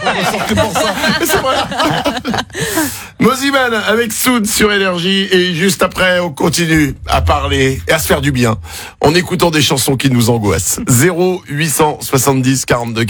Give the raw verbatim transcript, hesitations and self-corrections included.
Sortez pour ça. C'est vrai. Moziman avec Soud sur Énergie et juste après on continue à parler et à se faire du bien en écoutant des chansons qui nous angoissent. zéro huit cent soixante-dix quarante-deux